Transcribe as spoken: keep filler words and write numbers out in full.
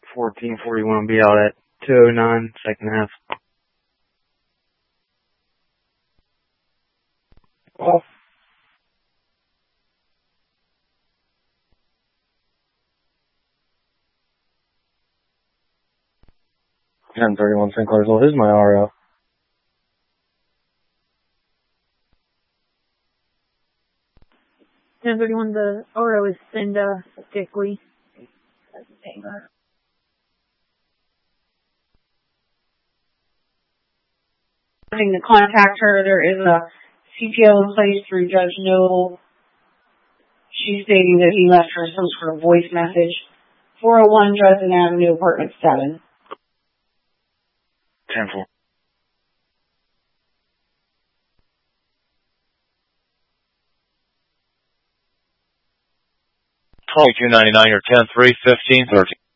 fourteen forty-one will be out at two oh nine, second half. Oh. ten thirty-one Saint Clairsville, who's my R O? ten thirty-one, the R O is Cinda Dickley. Having to contact her, there is a C P O in place through Judge Noble. She's stating that he left her some sort of voice message. four oh one Dresden Avenue, apartment seven. ten four. twenty-two ninety-nine, or ten three, fifteen thirteen.